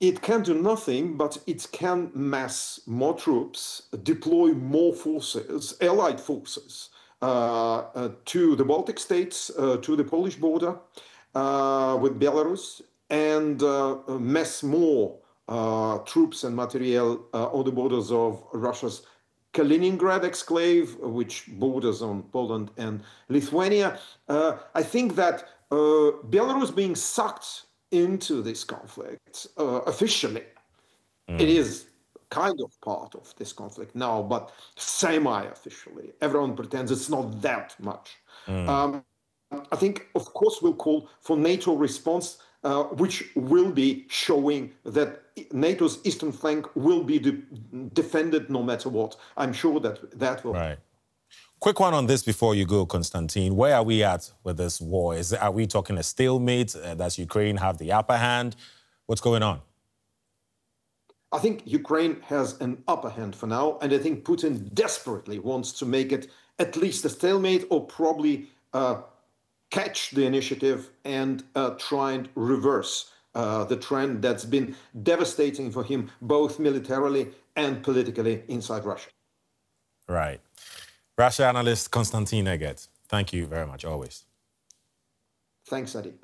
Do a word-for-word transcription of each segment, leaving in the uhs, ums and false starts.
it can do nothing, but it can mass more troops, deploy more forces, allied forces, uh, uh, to the Baltic states, uh, to the Polish border uh, with Belarus, and uh, mass more uh, troops and materiel uh, on the borders of Russia's Kaliningrad exclave, which borders on Poland and Lithuania. Uh, I think that uh, Belarus being sucked into this conflict uh, officially, mm. it is kind of part of this conflict now, but semi-officially. Everyone pretends it's not that much. Mm. Um, I think, of course, we'll call for NATO response, uh, which will be showing that NATO's eastern flank will be de defended no matter what. I'm sure that that will. Right. Quick one on this before you go, Konstantin. Where are we at with this war? Is are we talking a stalemate? Uh, does Ukraine have the upper hand? What's going on? I think Ukraine has an upper hand for now, and I think Putin desperately wants to make it at least a stalemate, or probably uh, catch the initiative and uh, try and reverse uh, the trend that's been devastating for him, both militarily and politically inside Russia. Right. Russia analyst Konstantin Eggert, thank you very much, always. Thanks, Adi.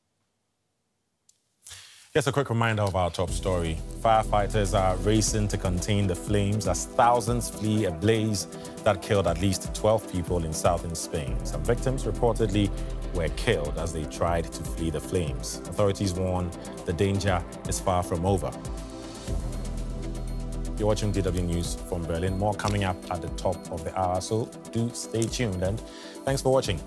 Just a quick reminder of our top story. Firefighters are racing to contain the flames as thousands flee a blaze that killed at least twelve people in southern Spain. Some victims reportedly were killed as they tried to flee the flames. Authorities warn the danger is far from over. You're watching D W News from Berlin. More coming up at the top of the hour, so do stay tuned, and thanks for watching.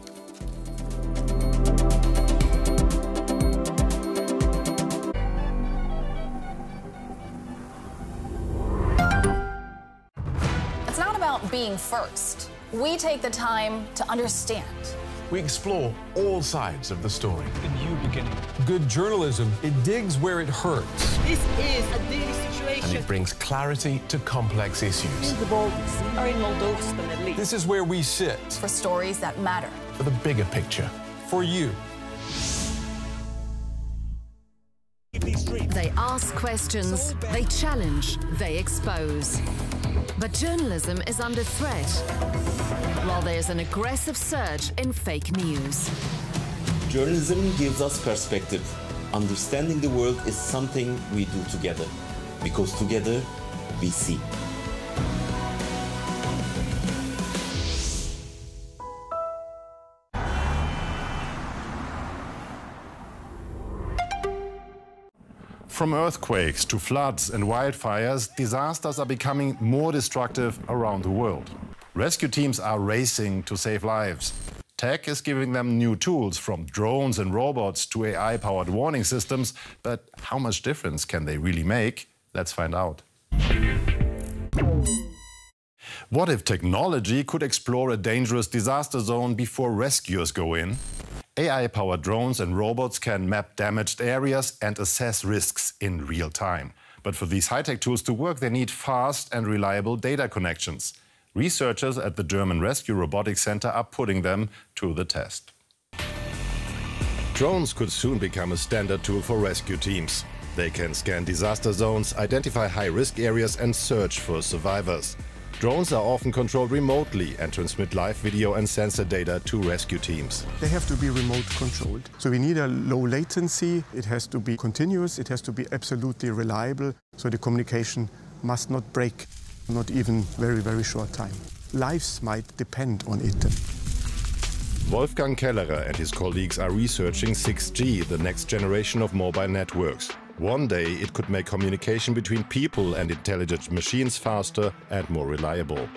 It's not about being first. We take the time to understand. We explore all sides of the story. A new beginning. Good journalism, it digs where it hurts. This is a daily situation. And it brings clarity to complex issues. The Baltics are in Moldova, the Middle East. This is where we sit. For stories that matter. For the bigger picture. For you. They ask questions, they challenge, they expose. But journalism is under threat, while there's an aggressive surge in fake news. Journalism gives us perspective. Understanding the world is something we do together, because together we see. From earthquakes to floods and wildfires, disasters are becoming more destructive around the world. Rescue teams are racing to save lives. Tech is giving them new tools, from drones and robots to A I-powered warning systems. But how much difference can they really make? Let's find out. What if technology could explore a dangerous disaster zone before rescuers go in? A I-powered drones and robots can map damaged areas and assess risks in real time. But for these high-tech tools to work, they need fast and reliable data connections. Researchers at the German Rescue Robotics Center are putting them to the test. Drones could soon become a standard tool for rescue teams. They can scan disaster zones, identify high-risk areas and search for survivors. Drones are often controlled remotely and transmit live video and sensor data to rescue teams. They have to be remote controlled. So we need a low latency, it has to be continuous, it has to be absolutely reliable, so the communication must not break, not even very, very short time. Lives might depend on it. Wolfgang Kellerer and his colleagues are researching six G, the next generation of mobile networks. One day it could make communication between people and intelligent machines faster and more reliable.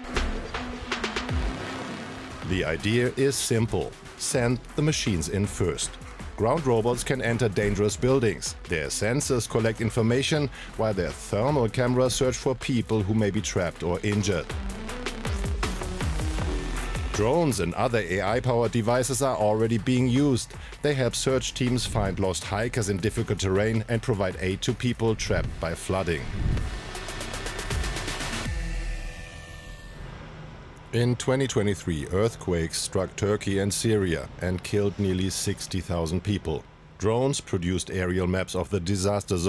The idea is simple. Send the machines in first. Ground robots can enter dangerous buildings. Their sensors collect information, while their thermal cameras search for people who may be trapped or injured. Drones and other A I-powered devices are already being used. They help search teams find lost hikers in difficult terrain and provide aid to people trapped by flooding. In twenty twenty-three, earthquakes struck Turkey and Syria and killed nearly sixty thousand people. Drones produced aerial maps of the disaster zone.